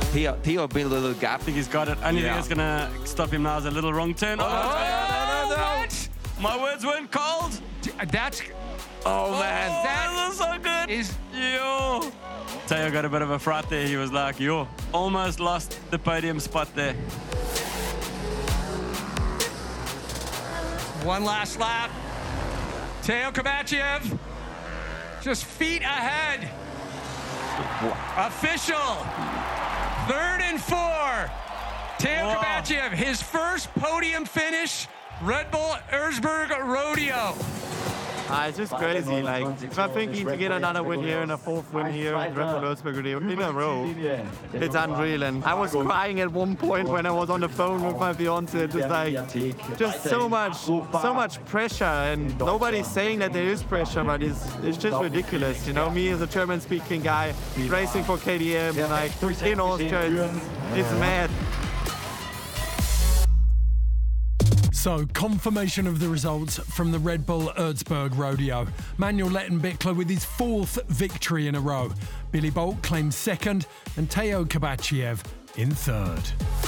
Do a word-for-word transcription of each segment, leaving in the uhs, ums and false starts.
Theo, Theo built a little gap. I think he's got it. Only Yeah. thing that's going to stop him now is a little wrong turn. Oh, no, no, no, no. What? My words weren't cold. That's Oh, man. Oh, That this is so good. is Yo. Teo got a bit of a fright there. He was like, yo, almost lost the podium spot there. one last lap. Teo Kovachev just feet ahead. Official. Third and four. Teo Wow. Kovachev, his first podium finish, Red Bull Erzberg Rodeo. Ah, it's just crazy. Like, if I'm thinking to get another win here and a fourth win here at Red Bull Erzberg in a row, it's unreal. And I was crying at one point when I was on the phone with my fiance. Just like, just so much, so much pressure, and nobody's saying that there is pressure, but it's it's just ridiculous. You know, me as a German-speaking guy racing for K T M, like in Austria, it's, it's mad. So, confirmation of the results from the Red Bull Erzberg Rodeo. Manuel Lettenbichler with his fourth victory in a row. Billy Bolt claims second and Teo Kovachev in third.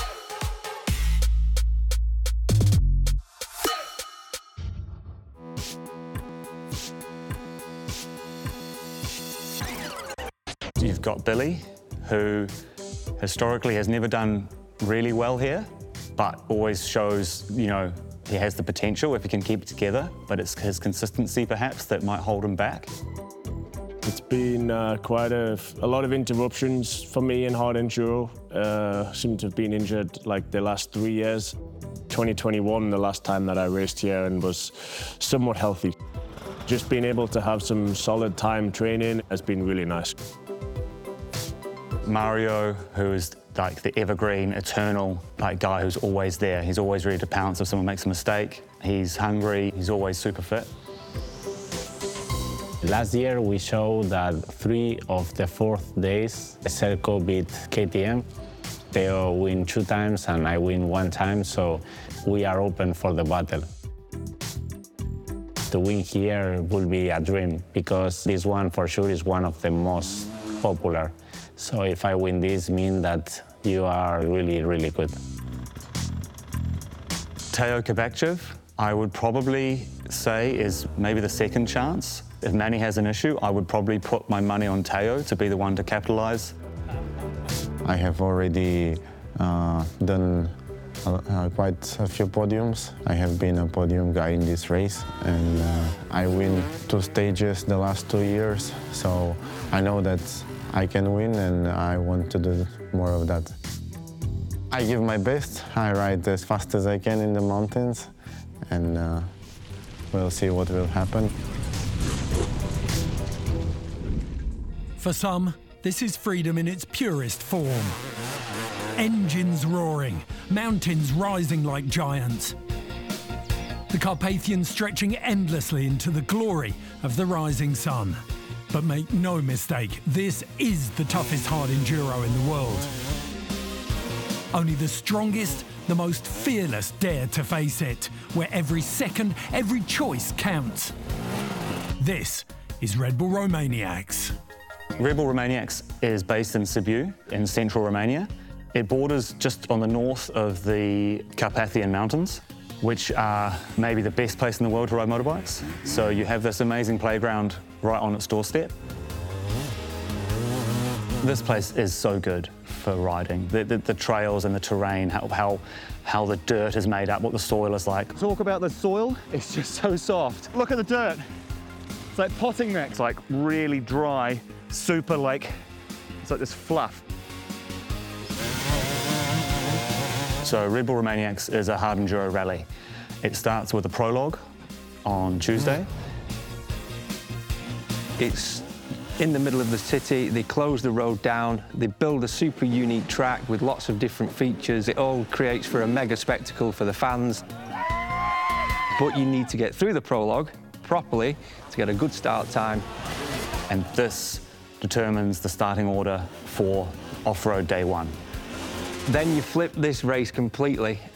You've got Billy, who historically has never done really well here, but always shows, you know, he has the potential if he can keep it together, but it's his consistency perhaps that might hold him back. It's been uh, quite a, a lot of interruptions for me in hard enduro. Uh, seem to have been injured like the last three years. twenty twenty-one, the last time that I raced here and was somewhat healthy. Just being able to have some solid time training has been really nice. Mario, who is like the evergreen, eternal like guy who's always there. He's always ready to pounce if someone makes a mistake. He's hungry, he's always super fit. Last year we showed that three of the fourth days, Serco beat K T M. Theo win two times and I win one time, so we are open for the battle. To win here will be a dream because this one for sure is one of the most popular. So if I win this, means that you are really, really good. Teo Kovachev, I would probably say is maybe the second chance. If Manny has an issue, I would probably put my money on Teo to be the one to capitalise. I have already uh, done uh, quite a few podiums. I have been a podium guy in this race, and uh, I win two stages the last two years, so I know that I can win and I want to do more of that. I give my best, I ride as fast as I can in the mountains, and uh, we'll see what will happen. For some, this is freedom in its purest form. Engines roaring, mountains rising like giants. The Carpathians stretching endlessly into the glory of the rising sun. But make no mistake, this is the toughest hard enduro in the world. Only the strongest, the most fearless dare to face it, where every second, every choice counts. This is Red Bull Romaniacs. Red Bull Romaniacs is based in Sibiu, in central Romania. It borders just on the north of the Carpathian Mountains, which are maybe the best place in the world to ride motorbikes. So you have this amazing playground right on its doorstep. This place is so good for riding. The, the, the trails and the terrain, how, how, how the dirt is made up, what the soil is like. Talk about the soil, it's just so soft. Look at the dirt. It's like potting mix. It's like really dry, super like, it's like this fluff. So Red Bull Romaniacs is a hard enduro rally. It starts with a prologue on Tuesday. It's in the middle of the city. They close the road down. They build a super unique track with lots of different features. It all creates for a mega spectacle for the fans. But you need to get through the prologue properly to get a good start time. And this determines the starting order for off-road day one. Then you flip this race completely